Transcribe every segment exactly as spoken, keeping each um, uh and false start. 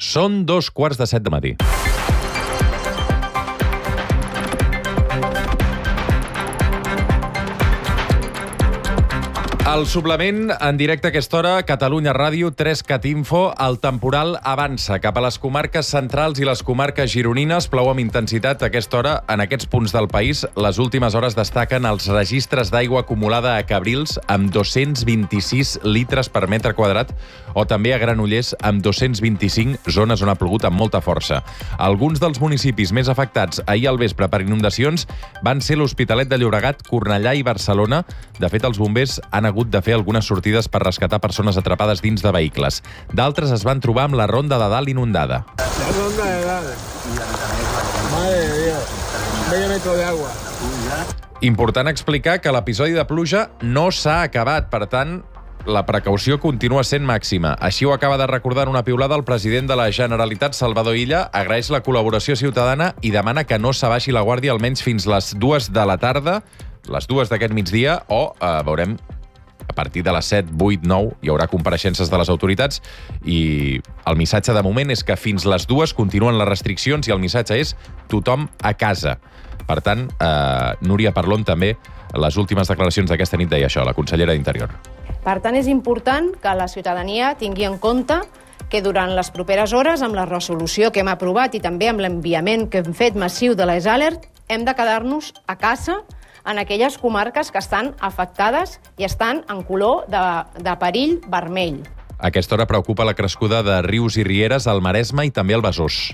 Són dos quarts de set de matí. El suplement en directe a aquesta hora, Catalunya Ràdio, tres cat info. El temporal avança cap a les comarques centrals i les comarques gironines. Plou amb intensitat a aquesta hora en aquests punts del país. Les últimes hores destaquen els registres d'aigua acumulada a Cabrils amb dos-cents vint-i-sis litres per metre quadrat o també a Granollers amb dos-cents vint-i-cinc, zones on ha plogut amb molta força. Alguns dels municipis més afectats ahir al vespre per inundacions van ser l'Hospitalet de Llobregat, Cornellà i Barcelona. De fet, els bombers han hagut de fer algunes sortides per rescatar persones atrapades dins de vehicles. D'altres es van trobar amb la Ronda de Dalt inundada. La Ronda de Dalt. Madre de Dios. Medio metro de agua. Important explicar que l'episodi de pluja no s'ha acabat, per tant, la precaució continua sent màxima. Així ho acaba de recordar en una piulada el president de la Generalitat, Salvador Illa, agraeix la col·laboració ciutadana i demana que no s'abaixi la guàrdia almenys fins les dues de la tarda, les dues d'aquest migdia, o eh, veurem a partir de les set, vuit, nou hi haurà compareixences de les autoritats i el missatge de moment és que fins les dues continuen les restriccions i el missatge és tothom a casa. Per tant, eh, Núria Parlon també, les últimes declaracions d'aquesta nit deia això, la consellera d'Interior. Per tant, és important que la ciutadania tingui en compte que durant les properes hores, amb la resolució que hem aprovat i també amb l'enviament que hem fet massiu de les alert, hem de quedar-nos a casa en aquelles comarques que estan afectades i estan en color de, de perill vermell. A aquesta hora preocupa la crescuda de rius i rieres al Maresme i també al Besòs.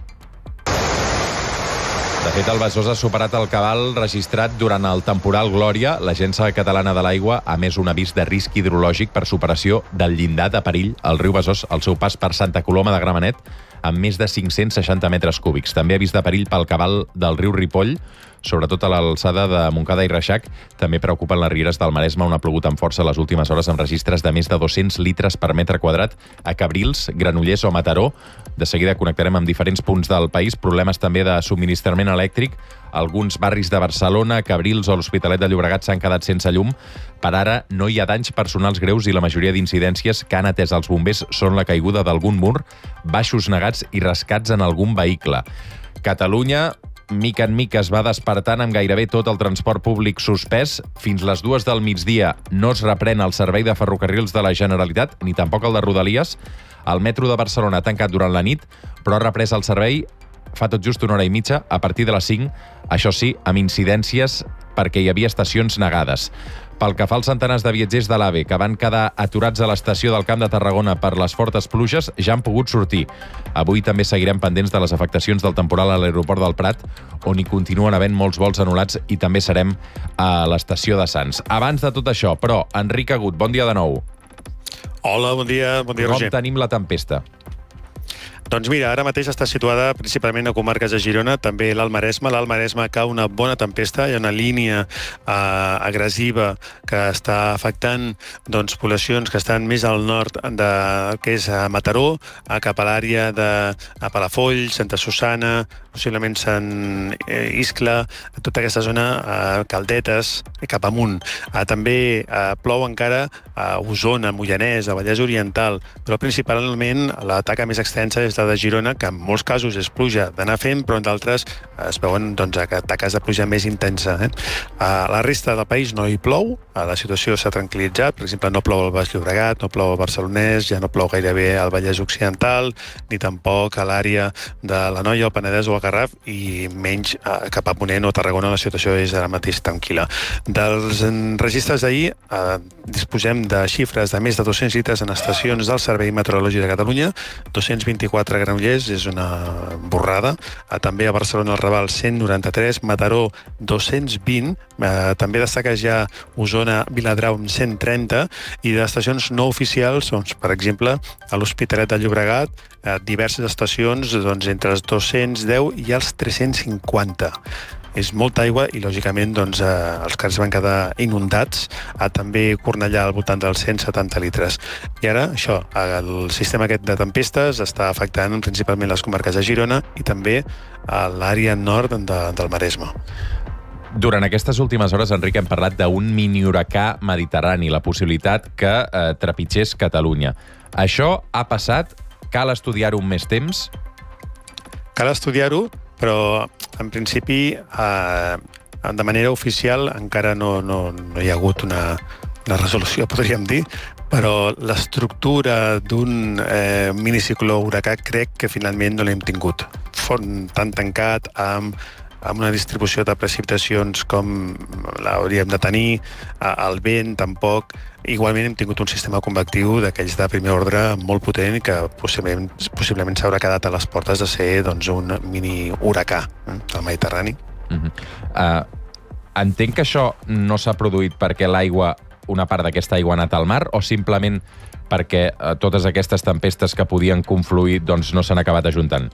De fet, el Besòs ha superat el cabal registrat durant el temporal Glòria. L'Agència Catalana de l'Aigua ha emès un avís de risc hidrològic per superació del llindar de perill al riu Besòs al seu pas per Santa Coloma de Gramenet amb més de cinc-cents seixanta metres cúbics. També avís de perill pel cabal del riu Ripoll, sobretot a l'alçada de Montcada i Reixac. També preocupen les rieres del Maresme, on ha plogut amb força les últimes hores amb registres de més de dos-cents litres per metre quadrat a Cabrils, Granollers o Mataró. De seguida connectarem amb diferents punts del país. Problemes també de subministrament elèctric. Alguns barris de Barcelona, Cabrils o l'Hospitalet de Llobregat s'han quedat sense llum. Per ara no hi ha danys personals greus i la majoria d'incidències que han atès els bombers són la caiguda d'algun mur, baixos negats i rescats en algun vehicle. Catalunya, mica en mica, es va despertant amb gairebé tot el transport públic suspès. Fins les dues del migdia no es reprèn el servei de ferrocarrils de la Generalitat, ni tampoc el de Rodalies. El metro de Barcelona ha tancat durant la nit, però ha reprès el servei fa tot just una hora i mitja, a partir de les cinc, això sí, amb incidències perquè hi havia estacions negades. Pel que fa als centenars de viatgers de l'AVE que van quedar aturats a l'estació del Camp de Tarragona per les fortes pluges, ja han pogut sortir. Avui també seguirem pendents de les afectacions del temporal a l'aeroport del Prat, on hi continuen havent molts vols anul·lats, i també serem a l'estació de Sants. Abans de tot això, però, Enric Agut, bon dia de nou. Hola, bon dia, bon dia, Roger. Com tenim la tempesta? Doncs mira, ara mateix està situada principalment a comarques de Girona, també l'Alt Maresme. L'Alt Maresme cau una bona tempesta, hi ha una línia eh, agressiva que està afectant doncs, poblacions que estan més al nord de que és a Mataró, a cap a l'àrea de a Palafoll, Santa Susana, possiblement Sant Iscle, tota aquesta zona, eh, Caldetes, cap amunt. Eh, també eh, plou encara a Osona, a Moianès, a Vallès Oriental, però principalment la taca més extensa és la de Girona, que en molts casos és pluja d'anar fent, però en d'altres es veuen doncs, taques de pluja més intensa. Eh? A la resta del país no hi plou, la situació s'ha tranquil·litzat, per exemple, no plou al Baix Llobregat, no plou al Barcelonès, ja no plou gairebé al Vallès Occidental, ni tampoc a l'àrea de l'Anoia, el Penedès o el Garraf, i menys cap a Ponent o Tarragona la situació és ara mateix tranquil·la. Dels registres d'ahir eh, disposem de xifres de més de dos-cents litres en estacions del Servei Meteorològic de Catalunya, dos-cents vint-i-quatre a Granollers, és una borrada. També a Barcelona el Raval cent noranta-tres, Mataró dos-cents vint, eh, també destaca ja Osona, Viladrau amb cent trenta, i d'estacions no oficials, doncs, per exemple, a l'Hospitalet de Llobregat, eh, diverses estacions doncs, entre els dos-cents deu i els tres-cents cinquanta. És molta aigua i, lògicament, doncs, eh, els carrers van quedar inundats. Eh, també Cornellà al voltant dels cent setanta litres. I ara, això, el sistema aquest de tempestes està afectant principalment les comarques de Girona i també a l'àrea nord de, del Maresme. Durant aquestes últimes hores, Enric, hem parlat d'un mini-huracà mediterrani, la possibilitat que eh, trepitgés Catalunya. Això ha passat? Cal estudiar-ho amb més temps? Cal estudiar-ho, però en principi eh, de manera oficial encara no, no, no hi ha hagut una, una resolució, podríem dir, però l'estructura d'un eh, minicicló huracà crec que finalment no l'hem tingut. Font tan tancat amb amb una distribució de precipitacions com l'hauríem de tenir, el vent tampoc. Igualment hem tingut un sistema convectiu d'aquells de primer ordre molt potent i que possiblement, possiblement s'haurà quedat a les portes de ser doncs, un mini huracà eh, del Mediterrani. Uh-huh. uh, entenc que això no s'ha produït perquè l'aigua, una part d'aquesta aigua ha anat al mar, o simplement perquè uh, totes aquestes tempestes que podien confluir doncs, no s'han acabat ajuntant?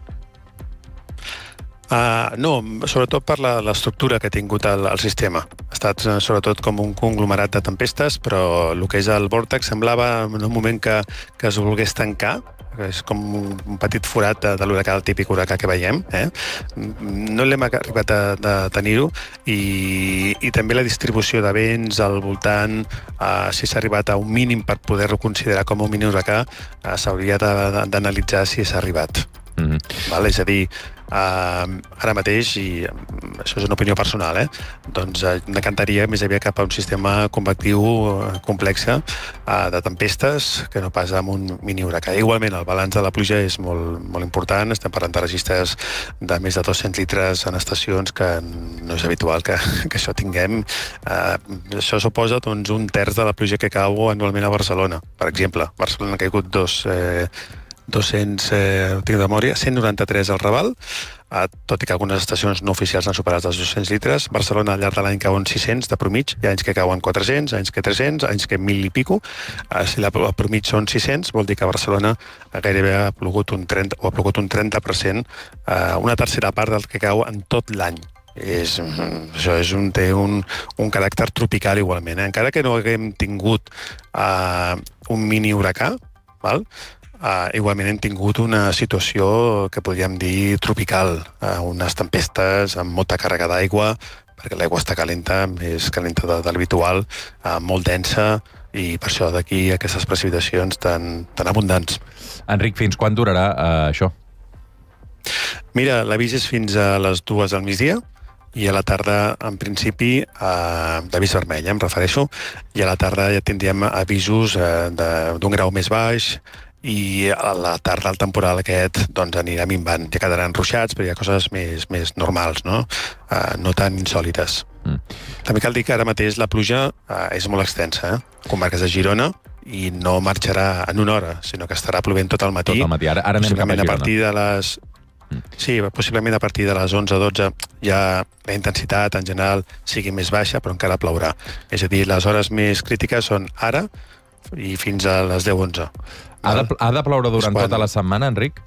Uh, no, sobretot per l'estructura que ha tingut el, el sistema. Ha estat uh, sobretot com un conglomerat de tempestes, però el que és el vòrtex semblava en un moment que, que es volgués tancar, és com un petit forat de, de l'huracà, el típic huracà que veiem. Eh? No l'hem arribat a, a tenir-ho i, i també la distribució de vents al voltant, uh, si s'ha arribat a un mínim per poder-ho considerar com un mini huracà, uh, s'hauria d'analitzar si s'ha arribat. Mm-hmm. Val? És a dir, Uh, ara mateix, i això és una opinió personal, eh? doncs uh, m'encantaria més aviat cap a un sistema convectiu uh, complex uh, de tempestes que no pas amb un mini huracà. Igualment, el balanç de la pluja és molt, molt important. Estem parlant de registres de més de dos-cents litres en estacions, que no és habitual que, que això tinguem. Uh, això suposa doncs, un terç de la pluja que cau anualment a Barcelona, per exemple. Barcelona ha caigut dos... Eh, dos-cents, eh, tinc de memòria, cent noranta-tres al Raval, eh, tot i que algunes estacions no oficials han superat els dos-cents litres. Barcelona al llarg de l'any cauen sis-cents de promig, hi ha anys que cauen quatre-cents, anys que tres-cents, anys que mil i pico. Eh, si la, la promig són sis-cents, vol dir que a Barcelona gairebé ha plogut un trenta, o ha plogut un trenta per cent, eh, una tercera part del que cau en tot l'any. És, això és un, té un, un caràcter tropical igualment. Eh? Encara que no haguem tingut eh, un mini huracà, val? Uh, igualment hem tingut una situació que podríem dir tropical, uh, unes tempestes amb molta càrrega d'aigua, perquè l'aigua està calenta, més calenta de, de l'habitual, uh, molt densa, i per això d'aquí aquestes precipitacions tan, tan abundants. Enric, fins quan durarà uh, això? Mira, l'avís és fins a les dues del migdia, i a la tarda, en principi, eh, d'avís vermell, eh, em refereixo, i a la tarda ja tindríem avisos eh, d'un grau més baix, i a la tarda el temporal aquest doncs anirà minvant, ja quedaran ruixats, però hi ha coses més, més normals, no? Uh, no tan insòlites. Mm. També cal dir que ara mateix la pluja uh, és molt extensa, eh? Comarques de Girona, i no marxarà en una hora, sinó que estarà plovent tot el matí. Tot el matí, ara, ara anem cap a Girona. A partir de les... Sí, possiblement a partir de les onze o dotze ja la intensitat en general sigui més baixa, però encara plourà. És a dir, les hores més crítiques són ara i fins a les deu o onze. Ha de, ha de ploure durant quan... tota la setmana, Enric?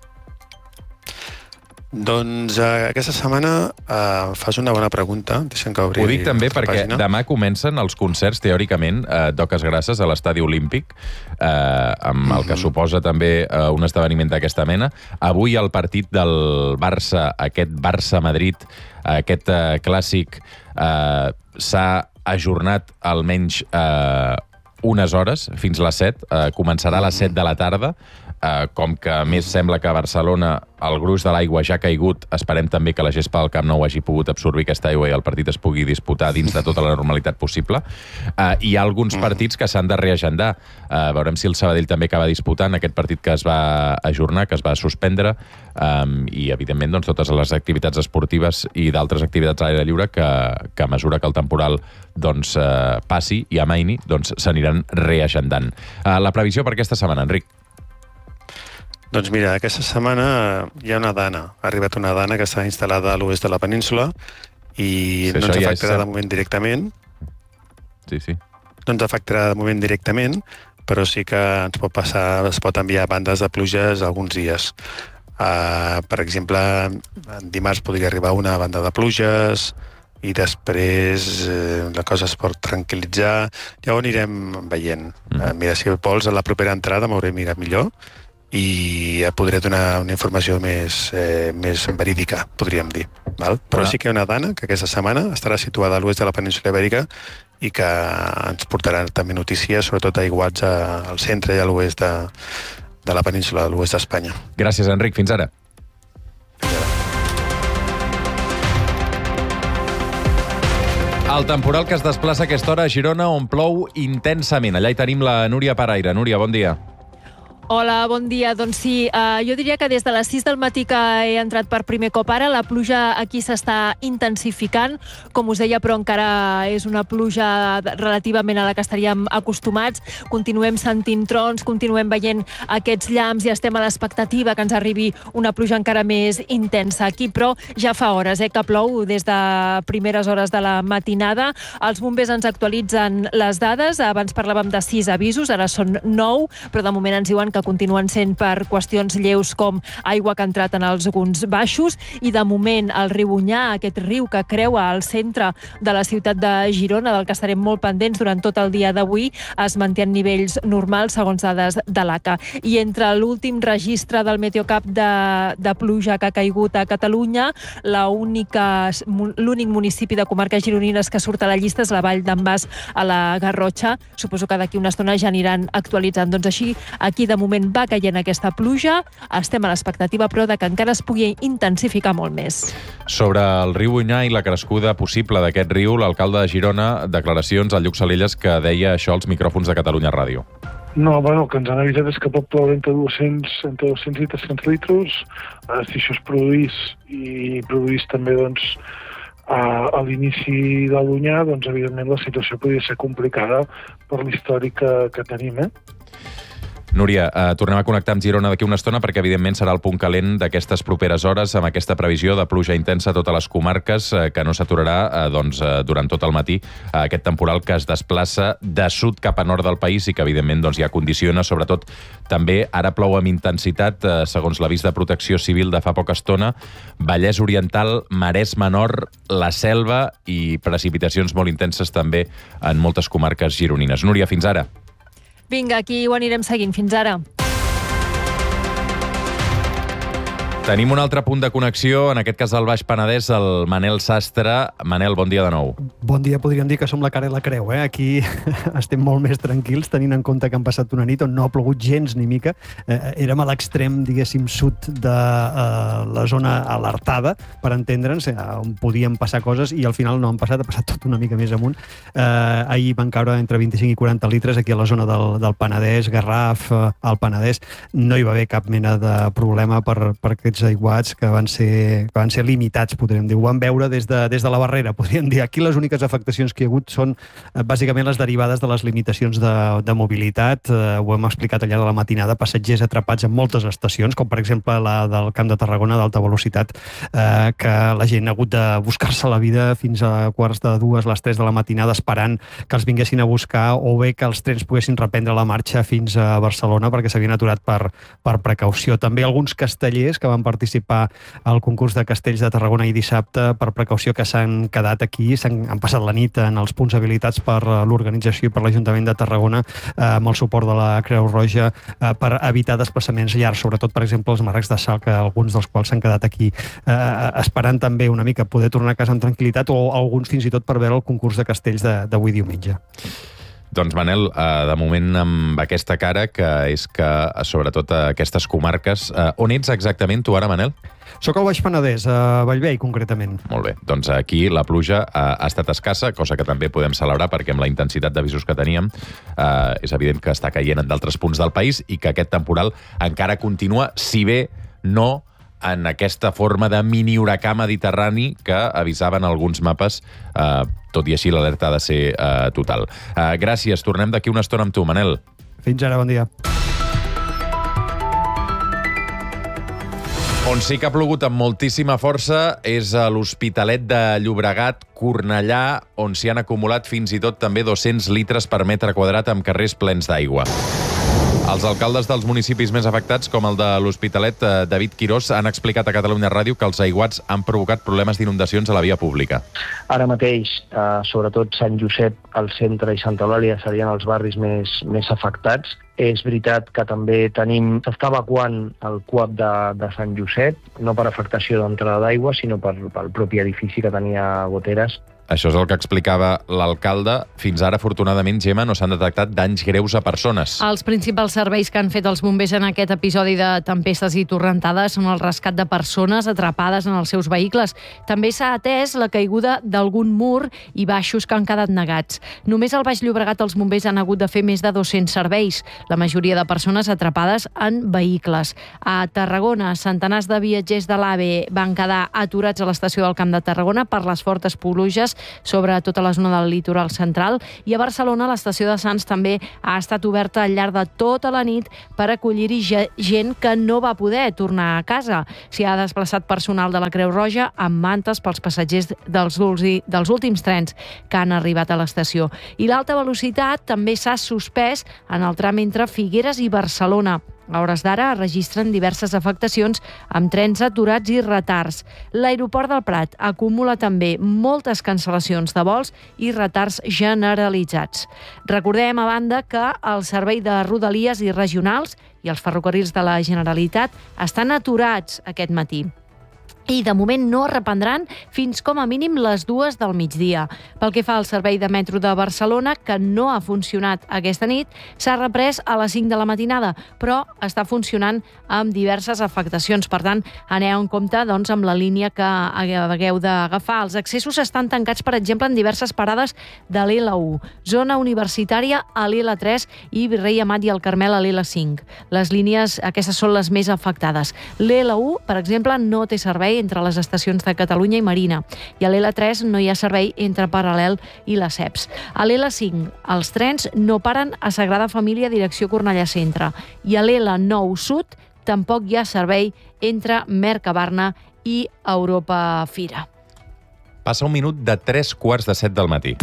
Doncs uh, aquesta setmana uh, fas una bona pregunta. Deixa'm que obri. Ho dic també perquè pàgina. Demà comencen els concerts, teòricament, uh, d'Oques Grasses a l'Estadi Olímpic, uh, amb mm-hmm. el que suposa també uh, un esdeveniment d'aquesta mena. Avui el partit del Barça, aquest Barça-Madrid, aquest uh, clàssic, uh, s'ha ajornat almenys... Uh, unes hores, fins a les set, eh, començarà a les set de la tarda, eh, com que a més sembla que a Barcelona el gruix de l'aigua ja ha caigut, esperem també que la gespa del Camp Nou hagi pogut absorbir aquesta aigua i el partit es pugui disputar dins de tota la normalitat possible. Eh, hi ha alguns partits que s'han de reagendar. Eh, veurem si el Sabadell també acaba disputant aquest partit que es va ajornar, que es va suspendre, eh, i evidentment doncs, totes les activitats esportives i d'altres activitats a l'aire lliure que, que a mesura que el temporal doncs, eh, passi i amaini, doncs s'aniran reagendant. Eh, la previsió per aquesta setmana, Enric? Doncs mira, aquesta setmana hi ha una dana. Ha arribat una dana que està instal·lada a l'oest de la península i sí, no ens ja afectarà de moment directament. Sí, sí. No ens afectarà de moment directament, però sí que ens pot passar, es pot enviar bandes de pluges alguns dies. Uh, per exemple, dimarts podria arribar una banda de pluges i després eh, la cosa es pot tranquil·litzar. Ja ho anirem veient. Mm. Uh, mira, si vols, a la propera entrada m'hauré mirat millor i ja podré donar una informació més, eh, més verídica, podríem dir. Val? Però sí que hi ha una dana que aquesta setmana estarà situada a l'oest de la península Ibèrica i que ens portarà també notícies, sobretot aiguats a, al centre i a l'oest de, de la península, a l'oest d'Espanya. Gràcies, Enric. Fins ara. Fins ara. El temporal que es desplaça a aquesta hora a Girona, on plou intensament. Allà hi tenim la Núria Paraire. Núria, bon dia. Hola, bon dia. Doncs sí, eh, jo diria que des de les sis del matí que he entrat per primer cop ara, la pluja aquí s'està intensificant. Com us deia, però encara és una pluja relativament a la que estaríem acostumats. Continuem sentint trons, continuem veient aquests llamps i estem a l'expectativa que ens arribi una pluja encara més intensa. Aquí, però, ja fa hores eh, que plou des de primeres hores de la matinada. Els bombers ens actualitzen les dades. Abans parlàvem de sis avisos, ara són nou, però de moment ens diuen que continuen sent per qüestions lleus com aigua que ha entrat en els alguns baixos i de moment el riu Onyar, aquest riu que creua el centre de la ciutat de Girona, del que estarem molt pendents durant tot el dia d'avui, es manté en nivells normals segons dades de l'A C A. I entre l'últim registre del Meteocap de, de pluja que ha caigut a Catalunya, l'únic municipi de comarques gironines que surt a la llista és la Vall d'en Bas a la Garrotxa. Suposo que d'aquí una estona ja aniran actualitzant. Doncs així, aquí de moment va caient aquesta pluja, estem a l'expectativa, però de que encara es pugui intensificar molt més. Sobre el riu Onyar i la crescuda possible d'aquest riu, l'alcalde de Girona, declaracions al Lluc Salelles que deia això als micròfons de Catalunya Ràdio. No, bueno, el que ens han avisat és que pot ploure entre dos-cents, entre dos-cents i tres-cents litres. Eh, si això es produís i produís també, doncs, a, a l'inici de l'Onyar, doncs, evidentment, la situació podria ser complicada per l'històric que, que tenim, eh? Núria, eh, tornem a connectar amb Girona d'aquí una estona perquè, evidentment, serà el punt calent d'aquestes properes hores amb aquesta previsió de pluja intensa a totes les comarques eh, que no s'aturarà eh, doncs, eh, durant tot el matí. Eh, aquest temporal que es desplaça de sud cap a nord del país i que, evidentment, doncs, ja condiciona, sobretot, també ara plou amb intensitat, eh, segons l'avís de protecció civil de fa poca estona, Vallès Oriental, Maresme Nord, la Selva i precipitacions molt intenses també en moltes comarques gironines. Núria, fins ara. Vinga, aquí ho anirem seguint. Fins ara. Tenim un altre punt de connexió, en aquest cas al Baix Penedès, el Manel Sastre. Manel, bon dia de nou. Bon dia, podríem dir que som la cara i la creu, eh? Aquí estem molt més tranquils, tenint en compte que han passat una nit on no ha plogut gens ni mica. Eh, érem a l'extrem, diguéssim, sud de eh, la zona alertada, per entendre'ns, eh, on podien passar coses i al final no han passat, ha passat tot una mica més amunt. Eh, ahir van caure entre vint-i-cinc i quaranta litres aquí a la zona del, del Penedès, Garraf, eh, al Penedès. No hi va haver cap mena de problema per, per aquests aiguats que van ser, que van ser limitats, podríem dir. Ho vam veure des de, des de la barrera, podríem dir. Aquí les úniques afectacions que hi ha hagut són eh, bàsicament les derivades de les limitacions de, de mobilitat. Eh, ho hem explicat allà de la matinada, passatgers atrapats en moltes estacions, com per exemple la del Camp de Tarragona d'alta velocitat, eh, que la gent ha hagut de buscar-se la vida fins a quarts de dues, les tres de la matinada, esperant que els vinguessin a buscar, o bé que els trens poguessin reprendre la marxa fins a Barcelona perquè s'havien aturat per, per precaució. També alguns castellers que van participar al concurs de castells de Tarragona i dissabte, per precaució, que s'han quedat aquí, s'han han passat la nit en els punts habilitats per l'organització i per l'Ajuntament de Tarragona, eh, amb el suport de la Creu Roja, eh, per evitar desplaçaments llargs, sobretot, per exemple, els marrecs de sal, que alguns dels quals s'han quedat aquí eh, esperant també una mica poder tornar a casa amb tranquil·litat, o alguns fins i tot per veure el concurs de castells d'avui diumenge. Doncs, Manel, de moment amb aquesta cara, que és que, sobretot a aquestes comarques... On ets exactament tu ara, Manel? Soc al Baix Penedès, a Bellvei, concretament. Molt bé. Doncs aquí la pluja ha estat escassa, cosa que també podem celebrar, perquè amb la intensitat d'avisos que teníem eh, és evident que està caient en d'altres punts del país i que aquest temporal encara continua, si bé no en aquesta forma de mini huracà mediterrani que avisaven alguns mapes, eh, tot i així l'alerta ha de ser eh, total. Eh, gràcies, tornem d'aquí una estona amb tu, Manel. Fins ara, bon dia. On sí que ha plogut amb moltíssima força és a l'Hospitalet de Llobregat, Cornellà, on s'hi han acumulat fins i tot també dos-cents litres per metre quadrat amb carrers plens d'aigua. Els alcaldes dels municipis més afectats, com el de l'Hospitalet, David Quirós, han explicat a Catalunya Ràdio que els aiguats han provocat problemes d'inundacions a la via pública. Ara mateix, eh, sobretot Sant Josep, el centre i Santa Eulàlia serien els barris més, més afectats. És veritat que també tenim... S'està evacuant el C U A P de, de Sant Josep, no per afectació d'entrada d'aigua, sinó per, pel propi edifici que tenia goteres. Això és el que explicava l'alcalde. Fins ara, afortunadament, Gemma, no s'han detectat danys greus a persones. Els principals serveis que han fet els bombers en aquest episodi de tempestes i torrentades són el rescat de persones atrapades en els seus vehicles. També s'ha atès la caiguda d'algun mur i baixos que han quedat negats. Només al Baix Llobregat els bombers han hagut de fer més de dos-cents serveis, la majoria de persones atrapades en vehicles. A Tarragona, centenars de viatgers de l'AVE van quedar aturats a l'estació del Camp de Tarragona per les fortes pluges sobre tota la zona del litoral central, i a Barcelona l'estació de Sants també ha estat oberta al llarg de tota la nit per acollir-hi gent que no va poder tornar a casa. S'hi ha desplaçat personal de la Creu Roja amb mantes pels passatgers dels, dels últims trens que han arribat a l'estació. I l'alta velocitat també s'ha suspès en el tram entre Figueres i Barcelona. A hores d'ara registren diverses afectacions amb trens aturats i retards. L'aeroport del Prat acumula també moltes cancel·lacions de vols i retards generalitzats. Recordem, a banda, que el servei de Rodalies i regionals i els ferrocarrils de la Generalitat estan aturats aquest matí. I de moment no reprendran fins com a mínim les dues del migdia. Pel que fa al servei de metro de Barcelona, que no ha funcionat aquesta nit, s'ha reprès a les cinc de la matinada, però està funcionant amb diverses afectacions. Per tant, aneu en compte doncs, amb la línia que hagueu d'agafar. Els accessos estan tancats, per exemple, en diverses parades de l'L u, zona universitària a l'L tres i Virrei Amat i el Carmel a l'L cinc. Les línies, aquestes són les més afectades. L'L u, per exemple, no té servei entre les estacions de Catalunya i Marina, i a l'L tres no hi ha servei entre Paral·lel i la C E P S. A l'L cinc, els trens no paren a Sagrada Família direcció Cornellà Centre, i a l'L nou Sud tampoc hi ha servei entre Mercabarna i Europa Fira. Passa un minut de tres quarts de set del matí.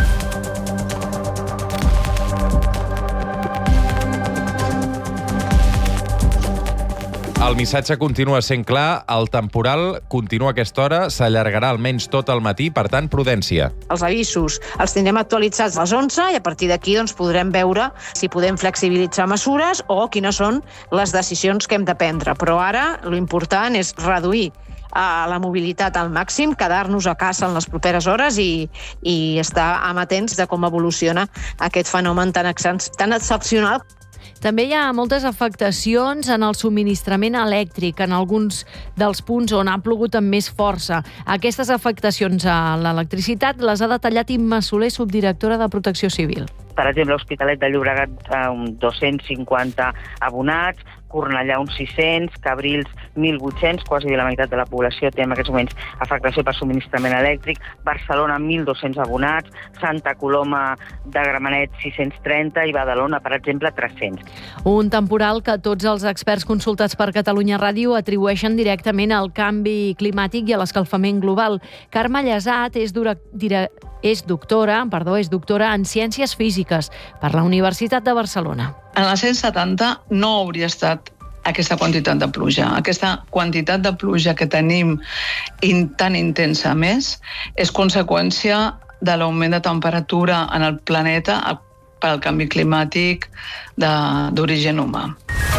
El missatge continua sent clar, el temporal continua a aquesta hora, s'allargarà almenys tot el matí, per tant, prudència. Els avisos els tindrem actualitzats a les onze i a partir d'aquí doncs, podrem veure si podem flexibilitzar mesures o quines són les decisions que hem de prendre. Però ara l'important és reduir a la mobilitat al màxim, quedar-nos a casa en les properes hores i, i estar amatents de com evoluciona aquest fenomen tan, tan excepcional. També hi ha moltes afectacions en el subministrament elèctric, en alguns dels punts on ha plogut amb més força. Aquestes afectacions a l'electricitat les ha detallat Imma Soler, subdirectora de Protecció Civil. Per exemple, l'Hospitalet de Llobregat, uns dos-cents cinquanta abonats, Cornellà uns sis-cents, Cabrils mil vuit-cents, quasi la meitat de la població té en aquests moments afectació per subministrament elèctric, Barcelona mil dos-cents abonats, Santa Coloma de Gramenet sis-cents trenta i Badalona, per exemple, tres-cents. Un temporal que tots els experts consultats per Catalunya Ràdio atribueixen directament al canvi climàtic i a l'escalfament global. Carme Llesat és, dura, dire, és, doctora, perdó, és doctora en Ciències Físiques per la Universitat de Barcelona. En els anys setanta no hauria estat aquesta quantitat de pluja. Aquesta quantitat de pluja que tenim in, tan intensa més és conseqüència de l'augment de temperatura en el planeta pel canvi climàtic d'origen humà.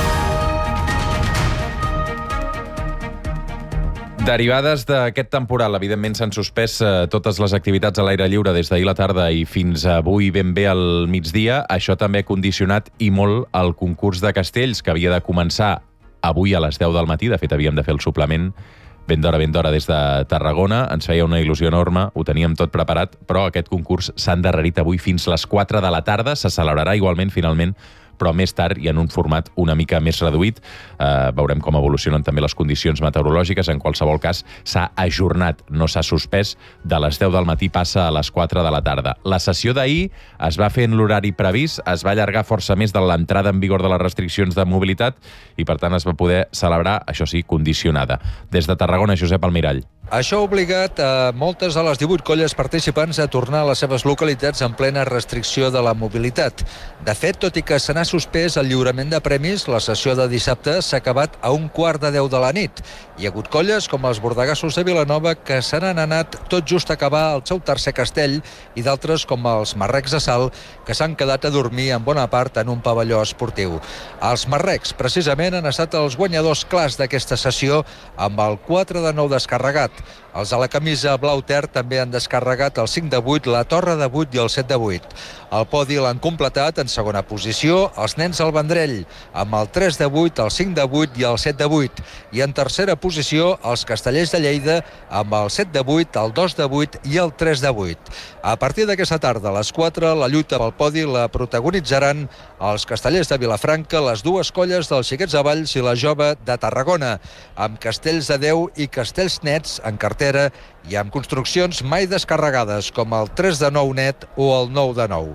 Derivades d'aquest temporal, evidentment s'han suspès eh, totes les activitats a l'aire lliure des d'ahir la tarda i fins avui ben bé al migdia. Això també ha condicionat i molt el concurs de castells, que havia de començar avui a les deu del matí. De fet, havíem de fer el suplement ben d'hora, ben d'hora des de Tarragona. Ens feia una il·lusió enorme, ho teníem tot preparat, però aquest concurs s'ha endarrerit avui fins les quatre de la tarda. Se celebrarà igualment, finalment, però més tard i en un format una mica més reduït. Eh, veurem com evolucionen també les condicions meteorològiques. En qualsevol cas, s'ha ajornat, no s'ha suspès. De les deu del matí passa a les quatre de la tarda. La sessió d'ahir es va fer en l'horari previst, es va allargar força més de l'entrada en vigor de les restriccions de mobilitat i, per tant, es va poder celebrar, això sí, condicionada. Des de Tarragona, Josep Almirall. Això ha obligat a moltes de les divuit colles participants a tornar a les seves localitats en plena restricció de la mobilitat. De fet, tot i que se n'ha suspès el lliurament de premis, la sessió de dissabte s'ha acabat a un quart de deu de la nit Hi ha hagut colles com els bordegassos de Vilanova que se n'han anat tot just a acabar el seu tercer castell i d'altres com els marrecs de Salt que s'han quedat a dormir en bona part en un pavelló esportiu. Els marrecs, precisament, han estat els guanyadors clars d'aquesta sessió amb el quatre de nou descarregat. Els de la camisa blau ter també han descarregat el cinc de vuit, la torre de vuit i el set de vuit. El podi l'han completat en segona posició els nens del Vendrell, amb el tres de vuit, el cinc de vuit i el set de vuit. I en tercera posició els castellers de Lleida, amb el set de vuit, el dos de vuit i el tres de vuit. A partir d'aquesta tarda, a les quatre, la lluita pel podi la protagonitzaran els castellers de Vilafranca, les dues colles dels Xiquets de Valls i la Jove de Tarragona, amb castells de deu i castells nets en cartera i amb construccions mai descarregades com el tres de nou net o el nou de nou.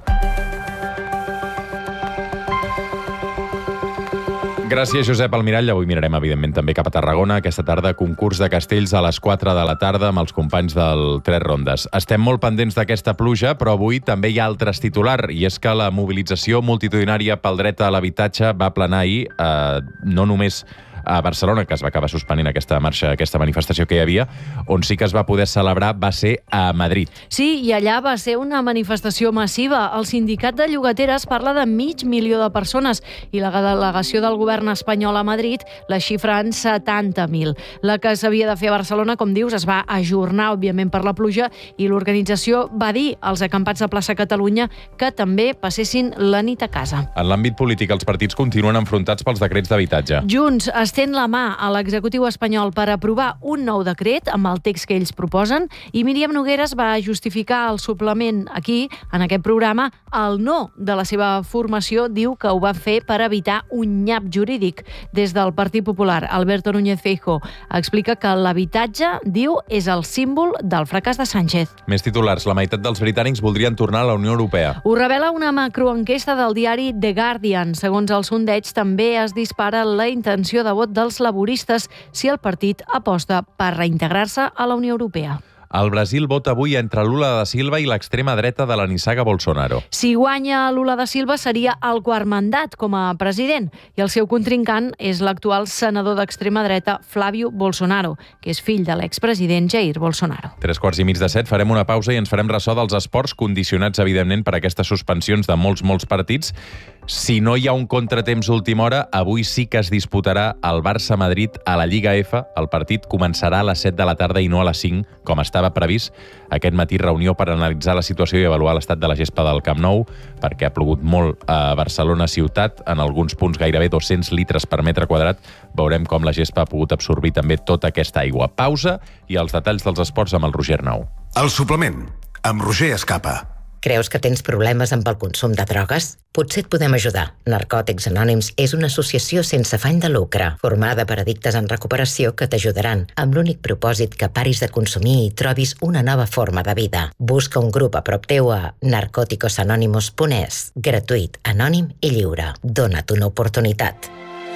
Gràcies, Josep Almirall. Avui mirarem, evidentment, també cap a Tarragona. Aquesta tarda, concurs de castells a les quatre de la tarda amb els companys del Tres Rondes. Estem molt pendents d'aquesta pluja, però avui també hi ha altres titular, i és que la mobilització multitudinària pel dret a l'habitatge va planar ahir, eh, no només a Barcelona, que es va acabar suspenent aquesta marxa, aquesta manifestació que hi havia, on sí que es va poder celebrar va ser a Madrid. Sí, i allà va ser una manifestació massiva. El sindicat de llogateres parla de mig milió de persones i la delegació del govern espanyol a Madrid la xifra en setanta mil. La que s'havia de fer a Barcelona, com dius, es va ajornar, òbviament, per la pluja, i l'organització va dir als acampats de Plaça Catalunya que també passessin la nit a casa. En l'àmbit polític, els partits continuen enfrontats pels decrets d'habitatge. Junts estén la mà a l'executiu espanyol per aprovar un nou decret amb el text que ells proposen, i Míriam Nogueras va justificar el suplement aquí, en aquest programa. El no de la seva formació diu que ho va fer per evitar un nyap jurídic. Des del Partit Popular, Alberto Núñez Feijóo explica que l'habitatge, diu, és el símbol del fracàs de Sánchez. Més titulars. La meitat dels britànics voldrien tornar a la Unió Europea. Ho revela una macroenquesta del diari The Guardian. Segons el sondeig, també es dispara la intenció de vot dels laboristes si el partit aposta per reintegrar-se a la Unió Europea. El Brasil vota avui entre Lula da Silva i l'extrema dreta de la nissaga Bolsonaro. Si guanya Lula da Silva seria el quart mandat com a president, i el seu contrincant és l'actual senador d'extrema dreta Flávio Bolsonaro, que és fill de l'expresident Jair Bolsonaro. Tres quarts i mig de set, farem una pausa i ens farem ressò dels esports, condicionats, evidentment, per aquestes suspensions de molts, molts partits. Si no hi ha un contratemps última hora, avui sí que es disputarà el Barça-Madrid a la Lliga F. El partit començarà a les set de la tarda i no a les cinc, com estava previst. Aquest matí reunió per analitzar la situació i avaluar l'estat de la gespa del Camp Nou, perquè ha plogut molt a Barcelona ciutat, en alguns punts gairebé dos-cents litres per metre quadrat. Veurem com la gespa ha pogut absorbir també tota aquesta aigua. Pausa i els detalls dels esports amb el Roger Nou. El suplement, amb Roger Escapa. Creus que tens problemes amb el consum de drogues? Potser et podem ajudar. Narcòtics Anònims és una associació sense afany de lucre, formada per addictes en recuperació que t'ajudaran, amb l'únic propòsit que paris de consumir i trobis una nova forma de vida. Busca un grup a prop teu a narcóticos anónimos punt es. Gratuït, anònim i lliure. Dona't una oportunitat.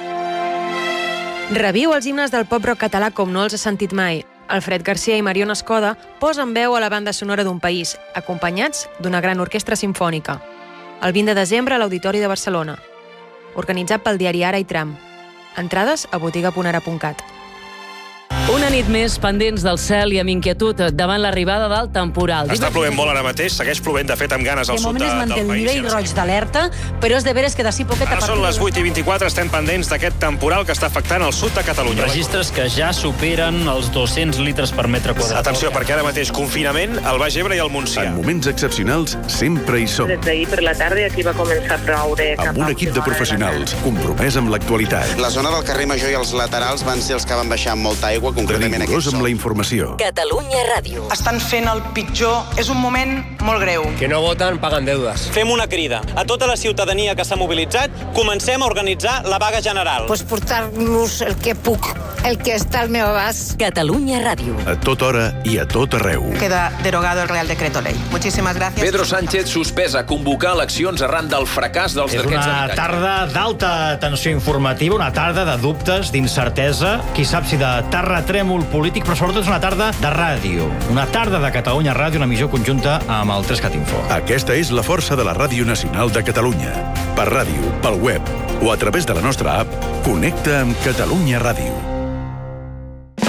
Reviu els himnes del pop-rock català com no els has sentit mai. Alfred Garcia i Mariona Escoda posen veu a la banda sonora d'un país, acompanyats d'una gran orquestra simfònica. El vint de desembre a l'Auditori de Barcelona. Organitzat pel diari Ara i Tram. Entrades a botiga punt ara punt cat. Una nit més pendents del cel i amb inquietud davant l'arribada del temporal. Està plovent molt ara mateix, segueix plovent, de fet, amb ganes al sud de, del país. De moment es manté el nivell roig d'alerta, però és de veres que d'ací poquet... Ara són les vuit i vint-i-quatre, estem pendents d'aquest temporal que està afectant el sud de Catalunya. Registres que ja superen els dos-cents litres per metre quadrat. Atenció, perquè ara mateix confinament al Baix Ebre i al Montsià. En moments excepcionals sempre hi som. Des d'ahir per la tarda aquí va començar a ploure. Amb un equip de professionals compromès amb l'actualitat. La zona del carrer Major i els laterals van ser els que van baixar amb molta aigua, concretament aquest sol. Amb la informació. Catalunya Ràdio. Estan fent el pitjor. És un moment molt greu. Que no voten, paguen deudes. Fem una crida a tota la ciutadania que s'ha mobilitzat. Comencem a organitzar la vaga general. Pues portar-los el que puc, el que està al meu abast. Catalunya Ràdio. A tota hora i a tot arreu. Queda derogado el Real Decreto Ley. Muchísimas gracias. Pedro Sánchez suspès a convocar eleccions arran del fracàs dels decrets d'habitatge. És una tarda d'alta tensió informativa, una tarda de dubtes, d'incertesa, qui sap si de terratrèmol polític, però sobretot és una tarda de ràdio. Una tarda de Catalunya Ràdio, una emissió conjunta amb el tres cat info. Aquesta és la força de la Ràdio Nacional de Catalunya. Per ràdio, pel web o a través de la nostra app, connecta amb Catalunya Ràdio.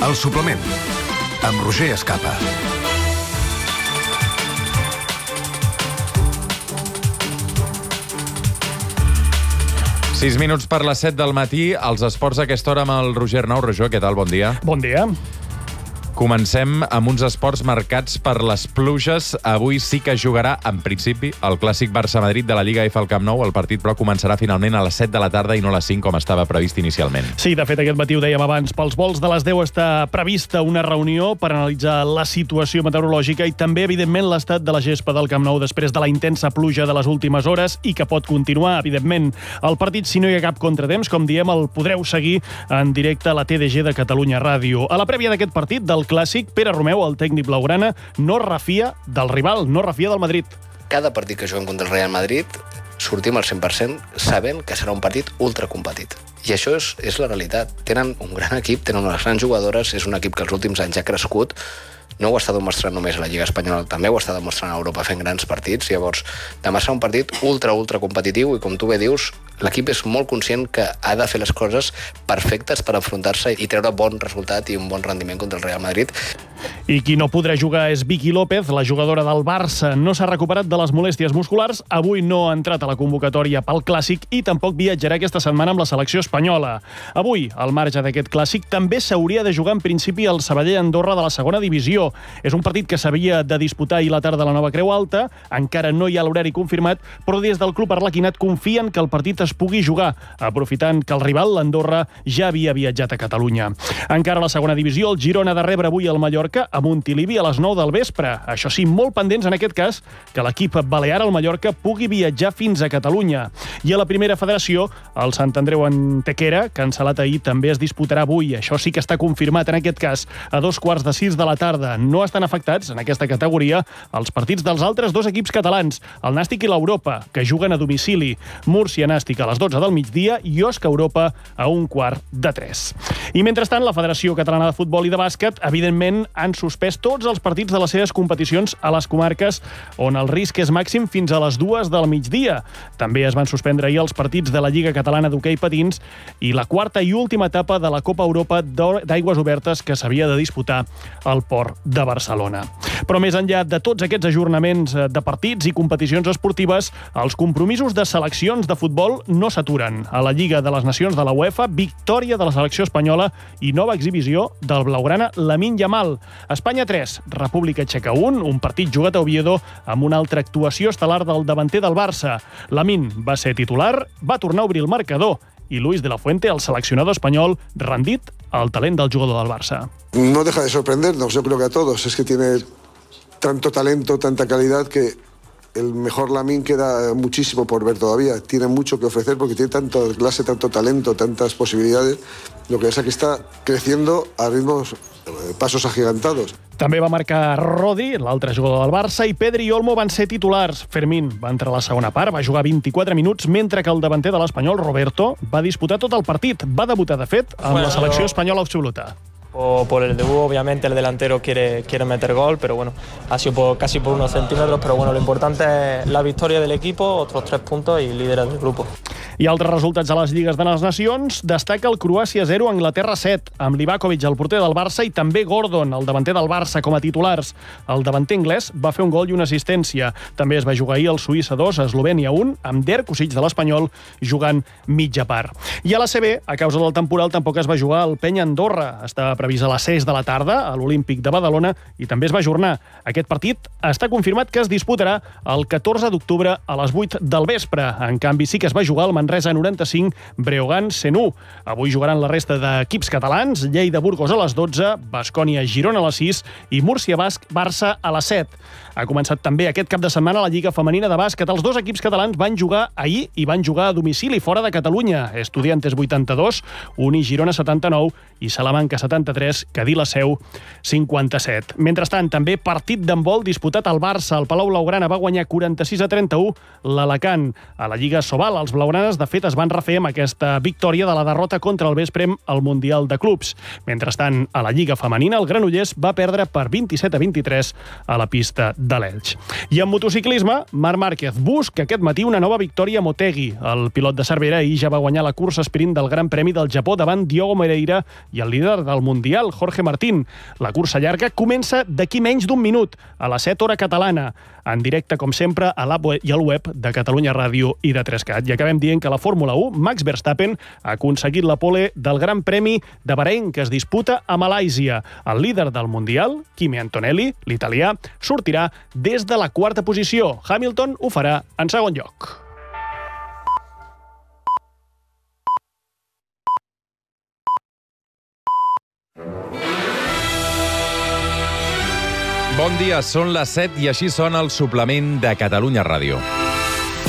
El suplement, amb Roger Escapa. Sis minuts per les set del matí, els esports a aquesta hora amb el Roger Arnau. Roger, què tal? Bon dia. Bon dia. Comencem amb uns esports marcats per les pluges. Avui sí que jugarà, en principi, el clàssic Barça-Madrid de la Lliga F al Camp Nou. El partit, però, començarà finalment a les set de la tarda i no a les cinc, com estava previst inicialment. Sí, de fet, aquest matí ho dèiem abans. Pels vols de les deu està prevista una reunió per analitzar la situació meteorològica i també, evidentment, l'estat de la gespa del Camp Nou després de la intensa pluja de les últimes hores i que pot continuar, evidentment. El partit, si no hi ha cap contratemps, com diem, el podreu seguir en directe a la T D G de Catalunya Ràdio. A la prèvia d'aquest partit, del clàssic, Pere Romeu, el tècnic blaugrana, no refia del rival, no refia del Madrid. Cada partit que juguem contra el Real Madrid sortim al cent per cent sabent que serà un partit ultracompetit. I això és, és la realitat. Tenen un gran equip, tenen unes grans jugadores, és un equip que els últims anys ha crescut, no ho està demostrant només a la Lliga Espanyola, també ho està demostrant a Europa fent grans partits. Llavors, demà serà un partit ultra, ultra competitiu i, com tu bé dius, l'equip és molt conscient que ha de fer les coses perfectes per enfrontar-se i treure bon resultat i un bon rendiment contra el Real Madrid. I qui no podrà jugar és Vicky López, la jugadora del Barça. No s'ha recuperat de les molèsties musculars, avui no ha entrat a la convocatòria pel Clàssic i tampoc viatjarà aquesta setmana amb la selecció espanyola. Avui, al marge d'aquest Clàssic, també s'hauria de jugar en principi el Sabadell-Andorra de la segona divisió. És un partit que s'havia de disputar ahir la tarda a la Nova Creu Alta, encara no hi ha l'horari confirmat, però des del club arlequinat confien que el partit es pugui jugar, aprofitant que el rival, l'Andorra, ja havia viatjat a Catalunya. Encara a la segona divisió, el Girona ha de rebre avui el Mallorca a Montilivi a les nou del vespre. Això sí, molt pendents en aquest cas que l'equip balear, el Mallorca, pugui viatjar fins a Catalunya. I a la primera federació, el Sant Andreu Antequera, cancel·lat ahir, també es disputarà avui. Això sí que està confirmat, en aquest cas, a dos quarts de sis de la tarda. No estan afectats, en aquesta categoria, els partits dels altres dos equips catalans, el Nàstic i l'Europa, que juguen a domicili. Múrcia Nàstic a les dotze del migdia i Osca Europa a un quart de tres. I mentrestant, la Federació Catalana de Futbol i de Bàsquet, evidentment, han suspès tots els partits de les seves competicions a les comarques on el risc és màxim fins a les dues del migdia. També es van suspendre ahir els partits de la Lliga Catalana d'Hoquei Patins i la quarta i última etapa de la Copa Europa d'Aigües Obertes que s'havia de disputar al Port de Barcelona. Però més enllà de tots aquests ajornaments de partits i competicions esportives, els compromisos de seleccions de futbol no s'aturen. A la Lliga de les Nacions de la UEFA, victòria de la selecció espanyola i nova exhibició del blaugrana Lamine Yamal. Espanya tres, República Txeca un, un partit jugat a Oviedo amb una altra actuació estel·lar del davanter del Barça. Lamine va ser titular, va tornar a obrir el marcador i Luis de la Fuente, el seleccionador espanyol, rendit al talent del jugador del Barça. No deja de sorprendernos, yo creo que a todos. Es que tiene tanto talento, tanta calidad que el mejor Lamine queda muchísimo por ver todavía. Tiene mucho que ofrecer porque tiene tanta clase, tanto talento, tantas posibilidades. Lo que pasa es que está creciendo a ritmos, pasos agigantados. També va marcar Rodi, l'altre jugador del Barça, i Pedri i Olmo van ser titulars. Fermín va entrar a la segona part, va jugar vint-i-quatre minuts, mentre que el davanter de l'Espanyol, Roberto, va disputar tot el partit. Va debutar, de fet, amb bueno, la selecció espanyola absoluta. O por el debut, obviamente el delantero quiere, quiere meter gol, pero bueno, ha sido por, casi por unos centímetros, pero bueno, lo importante es la victoria del equipo, otros tres puntos y líderes del grupo. I altres resultats a les Lligues de les Nacions, destaca el Croàcia zero, Anglaterra set, amb Livakovic, el porter del Barça, i també Gordon, el davanter del Barça, com a titulars. El davanter anglès va fer un gol i una assistència. També es va jugar ahir el Suïssa dos, Eslovènia un, amb Der Kosic de l'Espanyol jugant mitja part. I a la C B, a causa del temporal, tampoc es va jugar el Penya Andorra. Estava previst a les sis de la tarda, a l'Olímpic de Badalona, i també es va ajornar. Aquest partit està confirmat que es disputarà el catorze d'octubre a les vuit del vespre. En canvi, sí que es va jugar el Manresa noranta-cinc, Breogán cent u. Avui jugaran la resta d'equips catalans, Lleida Burgos a les dotze, Baskonia Girona a les sis i Múrcia Basc Barça a les set. Ha començat també aquest cap de setmana la Lliga Femenina de Bàsquet. Els dos equips catalans van jugar ahir i van jugar a domicili fora de Catalunya. Estudiantes vuitanta-dos, Uni Girona setanta-nou i Salamanca setanta-tres, Cadí la Seu cinquanta-set. Mentrestant, també partit d'handbol disputat al Barça. El Palau Blaugrana va guanyar quaranta-sis a trenta-u l'Alacant. A la Lliga Sobal, els blaugranes de fet, es van refer amb aquesta victòria de la derrota contra el Vesprem al Mundial de Clubs. Mentrestant, a la Lliga Femenina, el Granollers va perdre per vint-i-set a vint-i-tres a la pista de l'Elx. I en motociclisme, Marc Márquez busca aquest matí una nova victòria a Motegi. El pilot de Cervera ahir ja va guanyar la cursa sprint del Gran Premi del Japó davant Diogo Moreira i el líder del Mundial, Jorge Martín. La cursa llarga comença d'aquí menys d'un minut, a les set hora catalana, en directe, com sempre, a l'app i al web de Catalunya Ràdio i de trescat. I acabem dient que la Fórmula u, Max Verstappen, ha aconseguit la pole del Gran Premi de Bahrein, que es disputa a Malàisia. El líder del Mundial, Kimi Antonelli, l'italià, sortirà des de la quarta posició. Hamilton ho farà en segon lloc. Bon dia, són les set i així sona el suplement de Catalunya Ràdio.